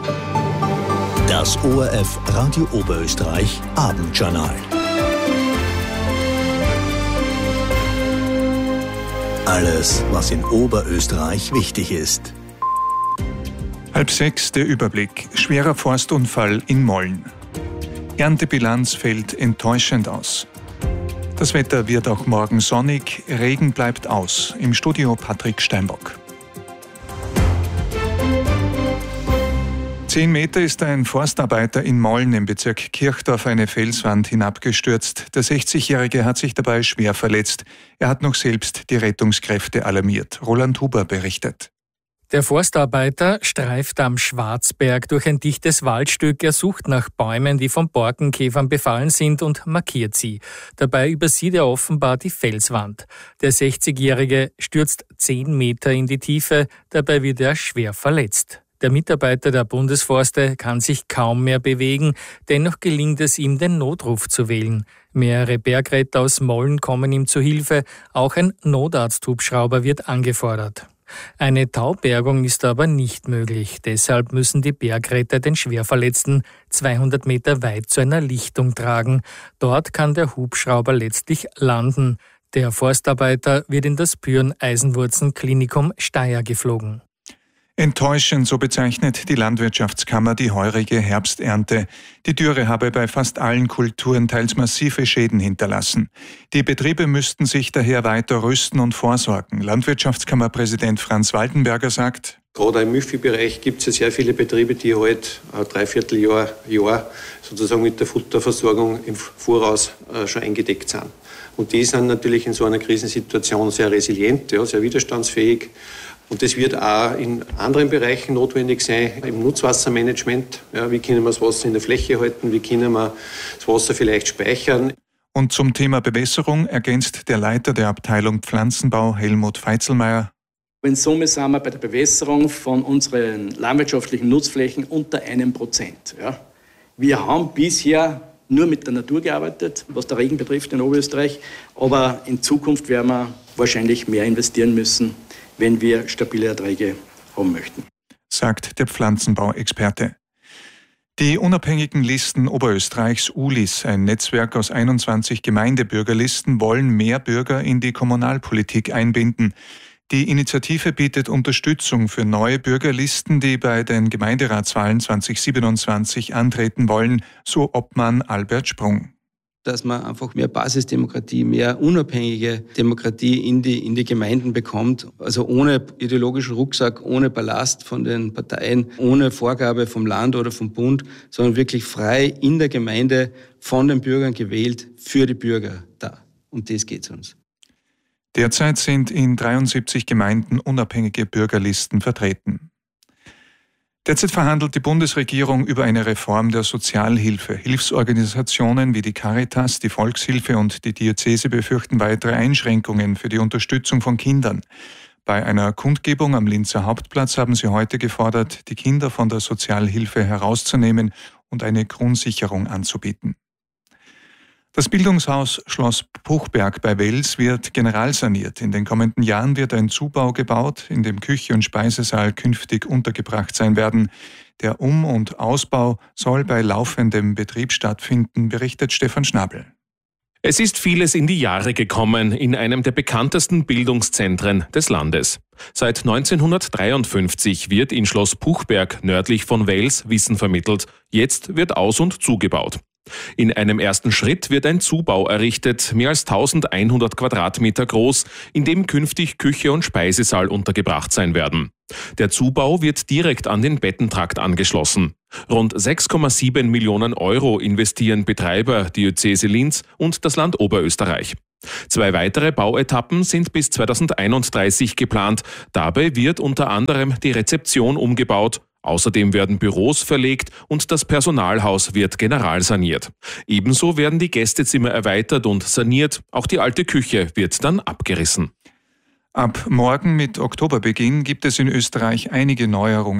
Das ORF Radio Oberösterreich Abendjournal. Alles, was in Oberösterreich wichtig ist. 5:30 der Überblick. Schwerer Forstunfall in Molln. Erntebilanz fällt enttäuschend aus. Das Wetter wird auch morgen sonnig, Regen bleibt aus. Im Studio Patrick Steinbock. 10 Meter ist ein Forstarbeiter in Molln im Bezirk Kirchdorf eine Felswand hinabgestürzt. Der 60-Jährige hat sich dabei schwer verletzt. Er hat noch selbst die Rettungskräfte alarmiert. Roland Huber berichtet. Der Forstarbeiter streift am Schwarzberg durch ein dichtes Waldstück. Er sucht nach Bäumen, die von Borkenkäfern befallen sind, und markiert sie. Dabei übersieht er offenbar die Felswand. Der 60-Jährige stürzt 10 Meter in die Tiefe. Dabei wird er schwer verletzt. Der Mitarbeiter der Bundesforste kann sich kaum mehr bewegen, dennoch gelingt es ihm, den Notruf zu wählen. Mehrere Bergretter aus Molln kommen ihm zu Hilfe, auch ein Notarzthubschrauber wird angefordert. Eine Taubergung ist aber nicht möglich, deshalb müssen die Bergretter den Schwerverletzten 200 Meter weit zu einer Lichtung tragen. Dort kann der Hubschrauber letztlich landen. Der Forstarbeiter wird in das Büren-Eisenwurzen-Klinikum Steyr geflogen. Enttäuschend, so bezeichnet die Landwirtschaftskammer die heurige Herbsternte. Die Dürre habe bei fast allen Kulturen teils massive Schäden hinterlassen. Die Betriebe müssten sich daher weiter rüsten und vorsorgen. Landwirtschaftskammerpräsident Franz Waltenberger sagt: Gerade im Müffi-Bereich gibt es ja sehr viele Betriebe, die halt ein Dreivierteljahr sozusagen mit der Futterversorgung im Voraus schon eingedeckt sind. Und die sind natürlich in so einer Krisensituation sehr resilient, sehr widerstandsfähig. Und das wird auch in anderen Bereichen notwendig sein, im Nutzwassermanagement. Wie können wir das Wasser in der Fläche halten? Wie können wir das Wasser vielleicht speichern? Und zum Thema Bewässerung ergänzt der Leiter der Abteilung Pflanzenbau, Helmut Feitzelmeier: In Summe sind wir bei der Bewässerung von unseren landwirtschaftlichen Nutzflächen unter 1%. Wir haben bisher nur mit der Natur gearbeitet, was der Regen betrifft in Oberösterreich. Aber in Zukunft werden wir wahrscheinlich mehr investieren müssen, wenn wir stabile Erträge haben möchten, sagt der Pflanzenbauexperte. Die unabhängigen Listen Oberösterreichs, ULIS, ein Netzwerk aus 21 Gemeindebürgerlisten, wollen mehr Bürger in die Kommunalpolitik einbinden. Die Initiative bietet Unterstützung für neue Bürgerlisten, die bei den Gemeinderatswahlen 2027 antreten wollen, so Obmann Albert Sprung. Dass man einfach mehr Basisdemokratie, mehr unabhängige Demokratie in die Gemeinden bekommt. Also ohne ideologischen Rucksack, ohne Ballast von den Parteien, ohne Vorgabe vom Land oder vom Bund, sondern wirklich frei in der Gemeinde von den Bürgern gewählt, für die Bürger da. Um das geht es uns. Derzeit sind in 73 Gemeinden unabhängige Bürgerlisten vertreten. Derzeit verhandelt die Bundesregierung über eine Reform der Sozialhilfe. Hilfsorganisationen wie die Caritas, die Volkshilfe und die Diözese befürchten weitere Einschränkungen für die Unterstützung von Kindern. Bei einer Kundgebung am Linzer Hauptplatz haben sie heute gefordert, die Kinder von der Sozialhilfe herauszunehmen und eine Grundsicherung anzubieten. Das Bildungshaus Schloss Puchberg bei Wels wird generalsaniert. In den kommenden Jahren wird ein Zubau gebaut, in dem Küche und Speisesaal künftig untergebracht sein werden. Der Um- und Ausbau soll bei laufendem Betrieb stattfinden, berichtet Stefan Schnabel. Es ist vieles in die Jahre gekommen in einem der bekanntesten Bildungszentren des Landes. Seit 1953 wird in Schloss Puchberg nördlich von Wels Wissen vermittelt. Jetzt wird aus- und zugebaut. In einem ersten Schritt wird ein Zubau errichtet, mehr als 1100 Quadratmeter groß, in dem künftig Küche und Speisesaal untergebracht sein werden. Der Zubau wird direkt an den Bettentrakt angeschlossen. Rund 6,7 Millionen Euro investieren Betreiber, Diözese Linz und das Land Oberösterreich. 2 weitere Bauetappen sind bis 2031 geplant. Dabei wird unter anderem die Rezeption umgebaut. Außerdem werden Büros verlegt und das Personalhaus wird generalsaniert. Ebenso werden die Gästezimmer erweitert und saniert. Auch die alte Küche wird dann abgerissen. Ab morgen mit Oktoberbeginn gibt es in Österreich einige Neuerungen